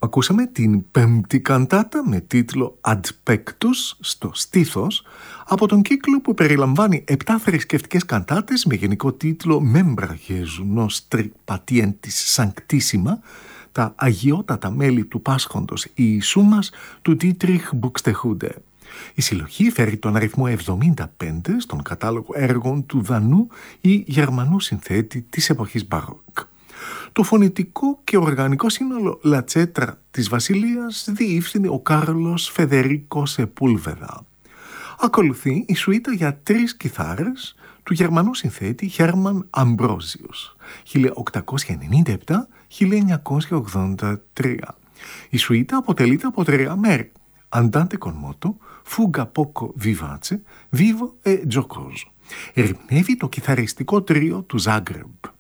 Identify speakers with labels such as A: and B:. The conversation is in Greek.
A: Ακούσαμε την πέμπτη καντάτα με τίτλο «Ad Pectus» στο στήθος, από τον κύκλο που περιλαμβάνει 7 θρησκευτικές καντάτες με γενικό τίτλο «Membra Jesu Nostri Patientis Sanctissima», τα αγιότατα μέλη του Πάσχοντος Ιησού μας, του Dietrich Buxtehude. Η συλλογή φέρει τον αριθμό 75 στον κατάλογο έργων του Δανού ή Γερμανού συνθέτη της εποχής Μπαρόκ. Το φωνητικό και οργανικό σύνολο Λατσέτρα της Βασιλείας διεύθυνε ο Κάρλος Φεδερίκο Σεπούλβεδα. Ακολουθεί η σουίτα για 3 κιθάρες του Γερμανού συνθέτη Χέρμαν Αμπρόζιους, 1897-1983. Η σουίτα αποτελείται από 3 μέρη: Andante con moto, Fuga poco vivace, Vivo e giocoso. Ερμηνεύει το κιθαριστικό τρίο του Ζάγκρεμπ.